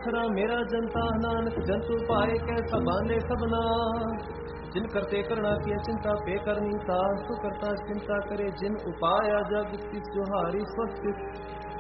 आसरा मेरा जनता नानक जंतु पाए कैसा बांधे सबना। जिन करते करना की चिंता पे करनी तासु करता चिंता करे जिन उपाय जग जोहारी स्वस्थ